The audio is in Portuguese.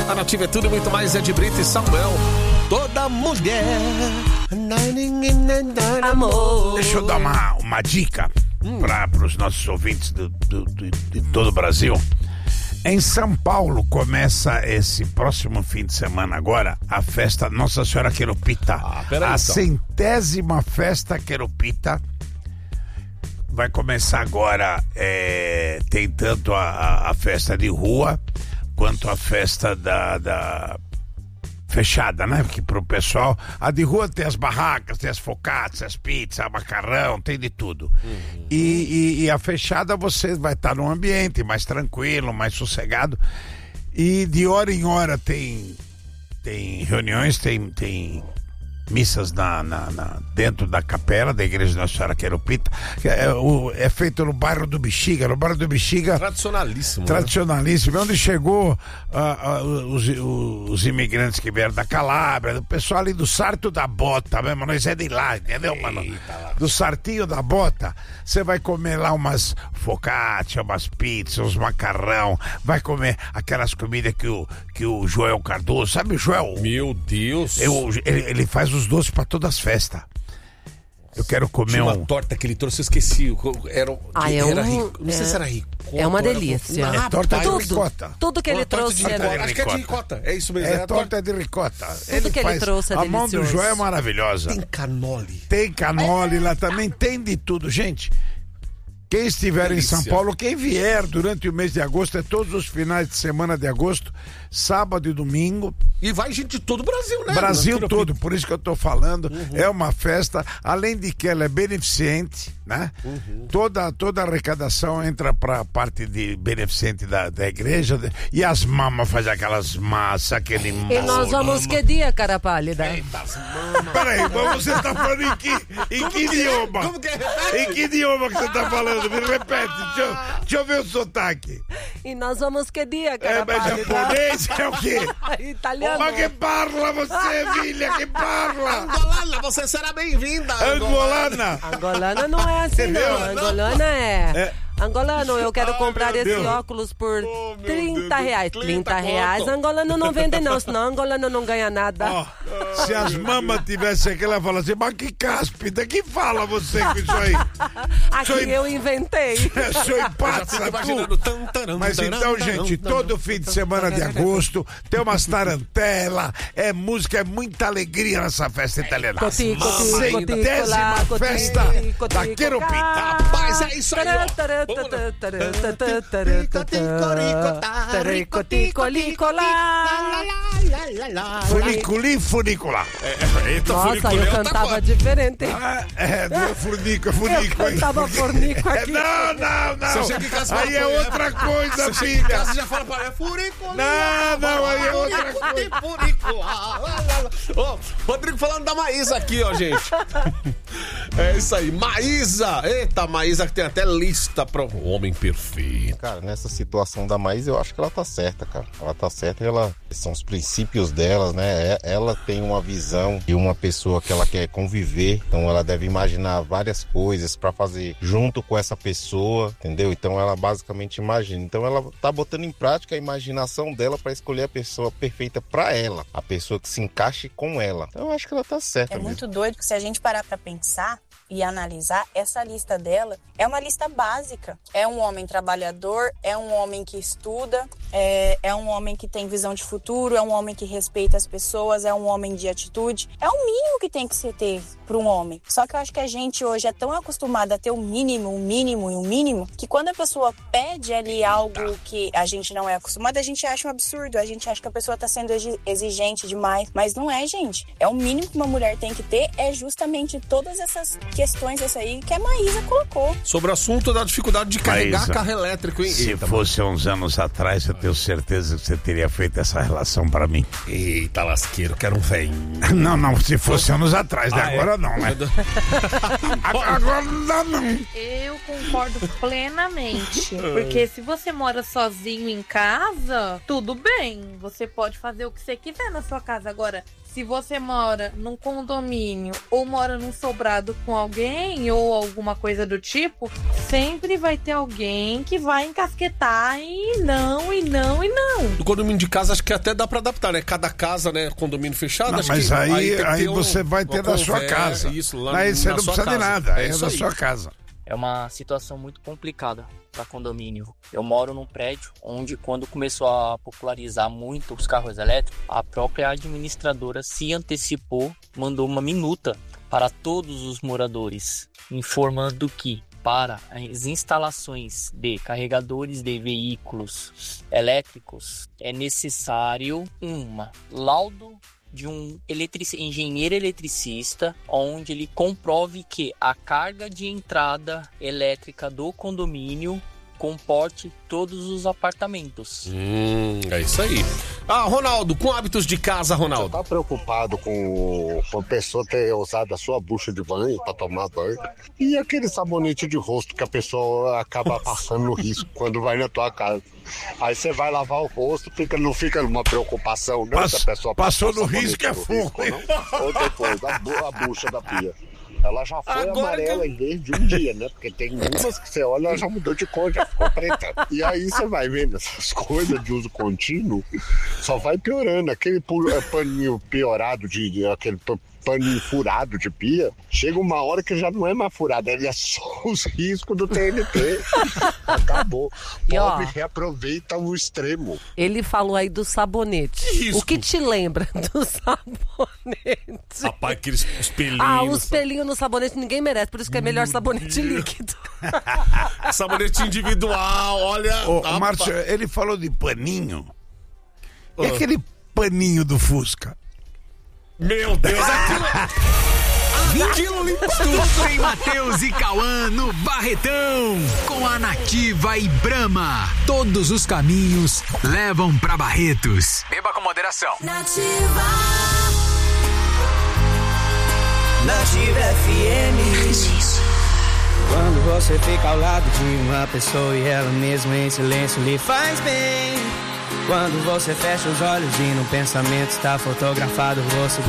A Nativa é tudo e muito mais. Ed Brito e Samuel. Toda mulher. Amor. Deixa eu dar uma dica para os nossos ouvintes de todo o Brasil. Em São Paulo começa esse próximo fim de semana agora a festa Nossa Senhora Querupita. A 100ª festa Querupita. Vai começar agora, tem tanto a festa de rua quanto a festa da fechada, né? Que pro pessoal, a de rua tem as barracas, tem as focaccias, as pizzas, macarrão, tem de tudo. E a fechada você vai estar num ambiente mais tranquilo, mais sossegado. E de hora em hora tem reuniões, tem missas dentro da capela da igreja de Nossa Senhora Querupita. É feito no bairro do Bexiga. No bairro do Bexiga, Tradicionalíssimo. Tradicionalíssimo. Onde chegou os imigrantes que vieram da Calábria, do pessoal ali do Sarto da Bota mesmo. Nós é de lá, entendeu, mano? Do Sartinho da Bota. Você vai comer lá umas focaccia, umas pizzas, uns macarrão. Vai comer aquelas comidas que o Joel Cardoso, sabe o Joel? Meu Deus. Ele faz os doces pra todas as festas. Eu quero comer uma torta que ele trouxe, eu esqueci. Era rico. Não sei se era rico. É uma delícia. É torta de ricota. Tudo que ele trouxe acho que é de ricota. É isso mesmo. É torta de ricota. Tudo que ele trouxe é a delicioso. mão do Joel é maravilhosa. Tem canole. Lá também, tem de tudo, gente. Quem estiver em São Paulo, quem vier durante o mês de agosto, é todos os finais de semana de agosto, sábado e domingo. E vai gente de todo o Brasil, né? Brasil todo, por isso que eu tô falando. É uma festa, além de que ela é beneficente, né? Toda a arrecadação entra pra parte de beneficente da igreja. E as mamas fazem aquelas massas, aquele molho. E nós vamos que dia, cara pálida? Peraí, mas você tá falando em que idioma? Como que é? Em que idioma que você tá falando? Me repete, deixa eu ver o sotaque. E nós vamos que dia, cara Mas pálida? japonês é o quê? Italiano. Ma che parla você, filha, que parla? Angolana, você será bem-vinda. Angolana? Angolana não é assim, Entendeu? não. Angolana é... Angolano, eu quero comprar esse óculos por R$30. R$30, angolano não vende não, senão angolano não ganha nada. Se as mamas tivessem aqui, ela fala assim, mas que cáspida, que fala você com isso aí? Aqui eu inventei. Sou empatza, Mas então, gente, todo fim de semana de agosto, tem umas tarantelas, é música, é muita alegria nessa festa italiana. 100ª festa da Querupita. Rapaz, é isso aí, ó. Funicular. Nossa, eu cantava diferente. Funico. Eu cantava fornico aqui. Não. Aí é outra coisa, filha. Você já fala para ele, furicular. Não, aí é outra coisa. Rodrigo falando da Maísa aqui, ó, gente. É isso aí, Maísa. Eita, Maísa que tem até lista pro homem perfeito. Cara, nessa situação da Maísa, eu acho que ela tá certa, cara. Ela tá certa, são os princípios dela, né? Ela tem uma visão de uma pessoa que ela quer conviver, então ela deve imaginar várias coisas pra fazer junto com essa pessoa, entendeu? Então ela basicamente imagina. Então ela tá botando em prática a imaginação dela pra escolher a pessoa perfeita pra ela, a pessoa que se encaixe com ela. Então eu acho que ela tá certa. É mesmo. muito doido que se a gente parar pra pensar e analisar, essa lista dela é uma lista básica. É um homem trabalhador, é um homem que estuda, é um homem que tem visão de futuro, é um homem que respeita as pessoas, é um homem de atitude. É o mínimo que tem que se ter para um homem. Só que eu acho que a gente hoje é tão acostumado a ter o mínimo, que quando a pessoa pede ali algo que a gente não é acostumado, a gente acha um absurdo, a gente acha que a pessoa tá sendo exigente demais. Mas não é, gente. É o mínimo que uma mulher tem que ter, é justamente todas essas questões essa aí que a Maísa colocou. Sobre o assunto da dificuldade de carregar Maísa, carro elétrico, hein? Se fosse uns anos atrás, eu tenho certeza que você teria feito essa relação pra mim. Eita, lasqueiro, quero um velho. Não, se fosse anos atrás, né? Agora não, né? Agora não. Eu concordo plenamente. Porque se você mora sozinho em casa, tudo bem. Você pode fazer o que você quiser na sua casa. Agora, se você mora num condomínio ou mora num sobrado com alguém ou alguma coisa do tipo, sempre vai ter alguém que vai encasquetar e não. No condomínio de casa, acho que até dá pra adaptar, né? Cada casa, né? Condomínio fechado. Não, acho mas que aí você vai ter na sua casa. Isso, lá aí você na não sua precisa de casa. nada, aí é isso da aí. sua casa. É uma situação muito complicada para condomínio. Eu moro num prédio onde, quando começou a popularizar muito os carros elétricos, a própria administradora se antecipou, mandou uma minuta para todos os moradores, informando que para as instalações de carregadores de veículos elétricos é necessário laudo de um engenheiro eletricista, onde ele comprove que a carga de entrada elétrica do condomínio comporte todos os apartamentos. É isso aí. Ronaldo, com hábitos de casa, Ronaldo. Você tá preocupado com a pessoa ter usado a sua bucha de banho para tomar banho? E aquele sabonete de rosto que a pessoa acaba passando no risco quando vai na tua casa? Aí você vai lavar o rosto, não fica numa preocupação, não, se a pessoa passou no risco, é fogo. Ou depois, a bucha da pia. Ela já foi amarela em vez de um dia, né? Porque tem umas que você olha, ela já mudou de cor, já ficou preta. E aí você vai vendo essas coisas de uso contínuo, só vai piorando. Aquele paninho piorado, aquele paninho furado de pia, chega uma hora que já não é mais furado, ele é só os riscos do TNT. Acabou. Pobre reaproveita o extremo. Ele falou aí do sabonete. O que te lembra do sabonete? Rapaz, aqueles pelinhos. Os pelinhos no sabonete ninguém merece, por isso que é melhor sabonete líquido. Sabonete individual, olha. Márcio, ele falou de paninho. E aquele paninho do Fusca? Meu Deus, aquilo tudo em Matheus e Cauã no Barretão, com a Nativa e Brahma. Todos os caminhos levam pra Barretos. Beba com moderação. Nativa FM. Quando você fica ao lado de uma pessoa e ela mesma em silêncio lhe faz bem. Quando você fecha os olhos e no pensamento está fotografado o rosto